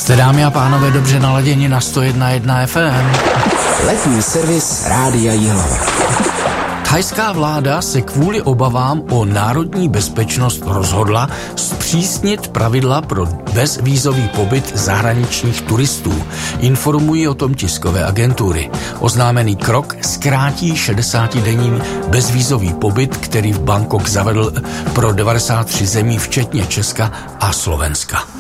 Jste, dámy a pánové, dobře naladěni na 101.1 FM. Letní servis Rádia Jihlava. Thajská vláda se kvůli obavám o národní bezpečnost rozhodla zpřísnit pravidla pro bezvízový pobyt zahraničních turistů. Informují o tom tiskové agentury. Oznámený krok zkrátí 60-denní bezvízový pobyt, který v Bangkok zavedl pro 93 zemí, včetně Česka a Slovenska.